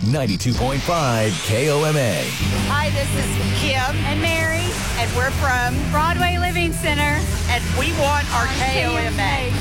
92.5 KOMA. Hi, this is Kim and Mary, and we're from Broadway Living Center, and we want our KOMA.